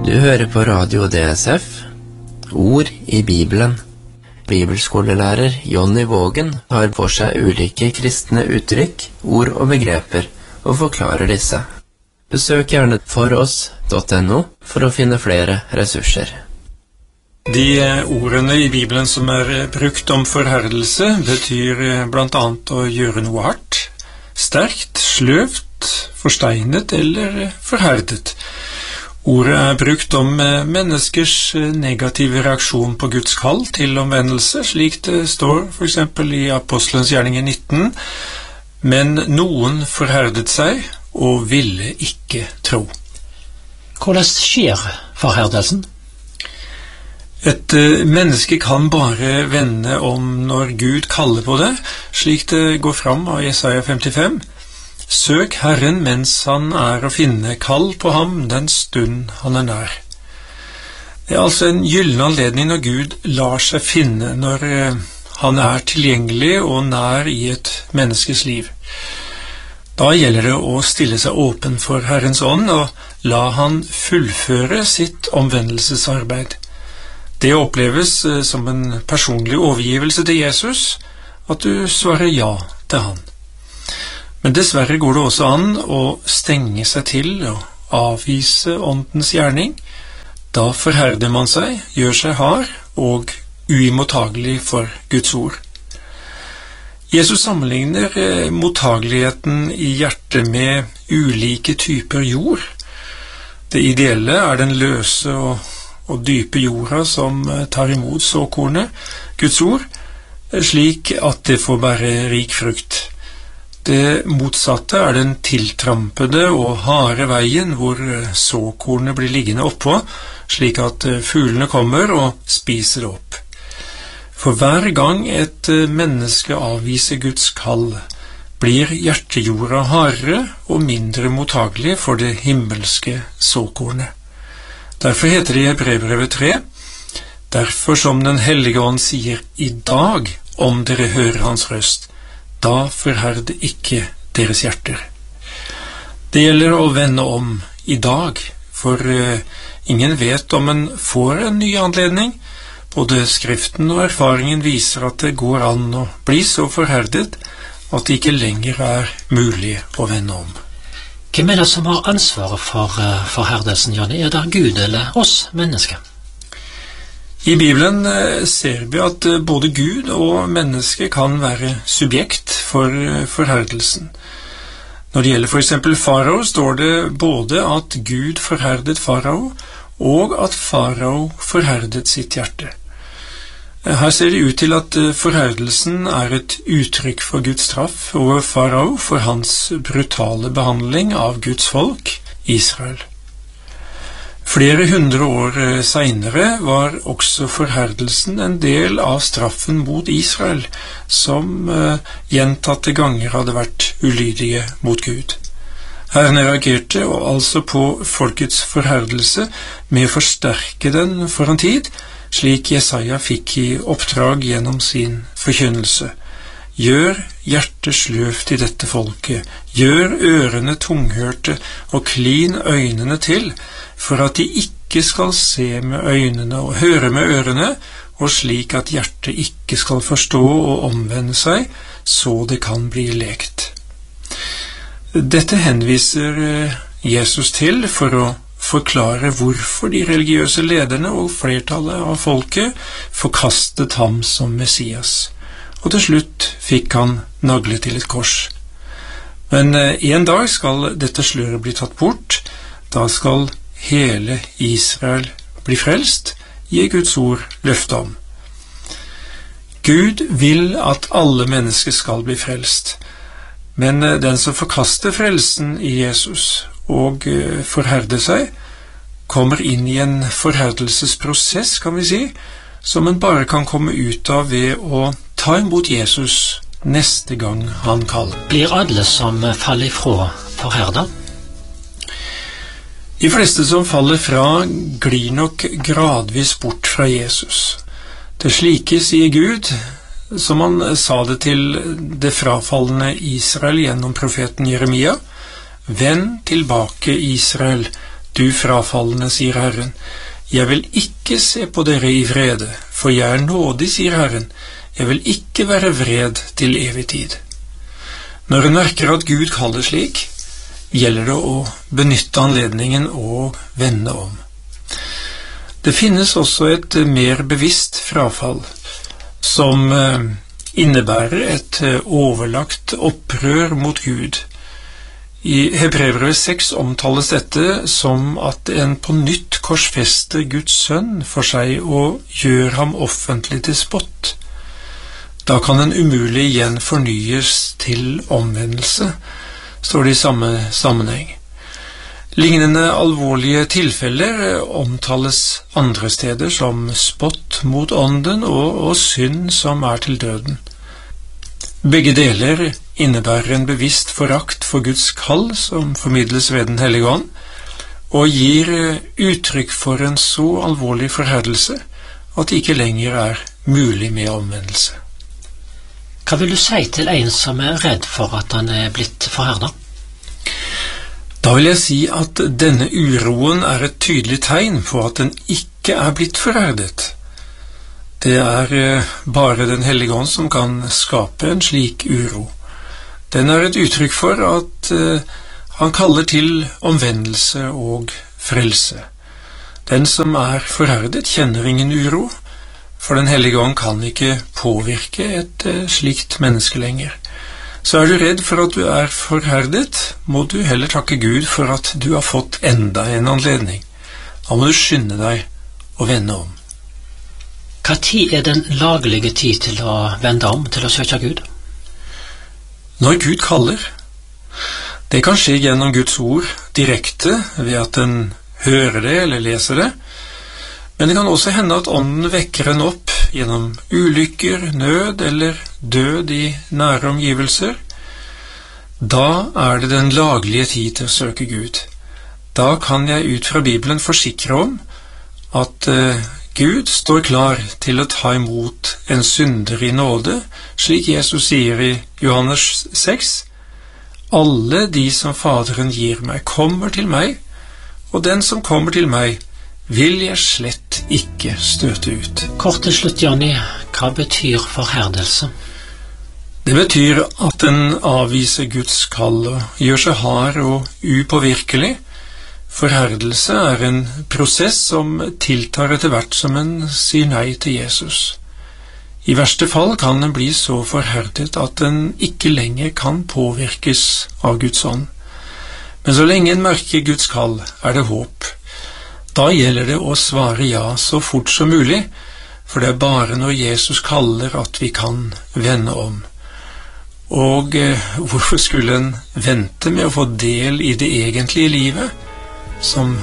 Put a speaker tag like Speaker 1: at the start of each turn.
Speaker 1: Du hører på Radio DSF, Ord i Bibelen. Bibelskolelærer Jonny Vågen tar for seg ulike kristne uttrykk, ord og begreper, og forklarer disse. Besøk gjerne foross.no for å finne flere ressurser.
Speaker 2: De ordene i Bibelen som brukt om forherdelse betyr blant annet å gjøre noe hardt, sterkt, sløvt, forsteinet eller forherdet. Ordet brukt om menneskers negative reaksjon på Guds kall til omvendelse, slik det står for eksempel i Apostelens gjerninger 19, men noen forherdet seg og ville ikke tro.
Speaker 3: Hvordan skjer forherdelsen?
Speaker 2: Et menneske kan bare vende om når Gud kaller på det, slik det går fram av Jesaja 55. Søk Herren mens han å finne, kall på ham den stund han nær. Det altså en gyllen anledning når Gud lar seg finne, når han tilgjengelig og nær i et menneskes liv. Da gjelder det å stille seg åpen for Herrens ånd og la han fullføre sitt omvendelsesarbeid. Det oppleves som en personlig overgivelse til Jesus, at du svarer ja til han. Men dessverre går det også an å stenge seg til og avvise åndens gjerning. Da forherder man seg, gjør seg hard og uimottagelig for Guds ord. Jesus sammenligner mottageligheten i hjertet med ulike typer jord. Det ideelle den løse og dype jorda som tar imot såkornet, Guds ord, slik at det får bære rik frukt. Det motsatte den tiltrampede og harde veien hvor såkornet blir liggende oppå, slik at fuglene kommer og spiser det opp. For hver gang et menneske avviser Guds kall, blir hjertejorda hardere og mindre mottagelig for det himmelske såkornet. Derfor heter det i Hebreerbrevet 3, derfor som den hellige ånd sier, i dag, om dere hører hans røst, da forherd ikke deres hjerter. Det gjelder å vende om i dag, for ingen vet om en får en ny anledning. Både skriften og erfaringen viser at det går an å bli så forherdet at det ikke lenger mulig å vende om.
Speaker 3: Hvem det som har ansvaret for forherdelsen, Jonny? Det Gud eller oss mennesker?
Speaker 2: I Bibelen ser vi at både Gud og menneske kan være subjekt for forherdelsen. Når det gjelder for eksempel farao, står det både at Gud forherdet farao, og at farao forherdet sitt hjerte. Her ser det ut til at forherdelsen et uttrykk for Guds straff over farao for hans brutale behandling av Guds folk, Israel. Flere hundre år senere var også forherdelsen en del av straffen mot Israel, som gjentatte ganger hadde vært ulydige mot Gud. Herren reagerte altså på folkets forherdelse med å forsterke den for en tid, slik Jesaja fikk i oppdrag gjennom sin forkynnelse. Gjør hjertet sløvt i dette folket, gjør ørene tunghørte og klin øynene til, for at de ikke skal se med øynene og høre med ørene, og slik at hjertet ikke skal forstå og omvende seg, så det kan bli lekt. Dette henviser Jesus til for å forklare hvorfor de religiøse lederne og flertallet av folket forkastet ham som Messias, og til slutt fikk han naglet til et kors. Men en dag skal dette sløret bli tatt bort, da skal hele Israel bli frelst, gir Guds ord løfte om. Gud vil at alle mennesker skal bli frelst, men den som forkaster frelsen i Jesus og forherder seg, kommer inn i en forherdelsesprosess, kan vi si, som en bare kan komme ut av ved å ta imot Jesus neste gang han kaller.
Speaker 3: Blir alle som faller ifra forherdet?
Speaker 2: De fleste som faller fra glir nok gradvis bort fra Jesus. Det slike sier Gud, som han sa det til det frafallende Israel gjennom profeten Jeremia. Vend tilbake, Israel, Du frafallende, sier Herren, jeg vil ikke se på dere i vrede, for jeg er nådig, sier Herren, jeg vil ikke være vred til evig tid. Når en merker at Gud kaller slik, gjelder det å benytte anledningen og vende om. Det finnes også et mer bevisst frafall, som innebærer et overlagt opprør mot Gud. I Hebreerbrevet 6 omtales dette som at en på nytt korsfester Guds sønn for seg og gjør ham offentlig til spott. Da kan en umulig igjen fornyes til omvendelse, står det i samme sammenheng. Lignende alvorlige tilfeller omtales andre steder som spott mot ånden og synd som er til døden. Begge deler innebærer en bevisst forakt for Guds kall som formidles ved Den hellige ånd, og gir uttrykk for en så alvorlig forherdelse at det ikke lenger er mulig med omvendelse.
Speaker 3: Hva vil du si til en som er redd for at han er blitt forherdet?
Speaker 2: Da vil jeg si at denne uroen er et tydelig tegn på at den ikke er blitt forherdet. Det er bare Den hellige ånd som kan skape en slik uro. Den er et uttrykk for at han kaller til omvendelse og frelse. Den som er forherdet, kjenner ingen uro, for Den hellige ånd kan ikke påvirke et slikt menneske lenger. Så er du redd for at du er forherdet, må du heller takke Gud for at du har fått enda en anledning. Da må du skynde deg å vende om.
Speaker 3: Hva tid er den laglige tid til å vende om, til å søke Gud?
Speaker 2: Når Gud kaller. Det kan skje gjennom Guds ord direkte ved at en hører det eller leser det, men det kan også hende at ånden vekker en opp gjennom ulykker, nød eller død i nære omgivelser. Da er det den laglige tid til å søke Gud. Da kan jeg ut fra Bibelen forsikre om at Gud står klar til å ta imot en synder i nåde, slik Jesus sier i Johannes 6. Alle de som Faderen gir meg, kommer til meg, og den som kommer til meg, vil jeg slett ikke støte ut.
Speaker 3: Kort til slutt, Johnny, hva betyr forherdelse?
Speaker 2: Det betyr at en avviser Guds kall og gjør seg hard og upåvirkelig. Forherdelse er en prosess som tiltar etter hvert som en sier nei til Jesus. I verste fall kan en bli så forherdet at en ikke lenger kan påvirkes av Guds ånd. Men så lenge en merker Guds kall, er det håp. Da gjelder det å svare ja så fort som mulig, for det er bare når Jesus kaller at vi kan vende om. Og hvorfor skulle en vente med å få del i det egentlige livet, som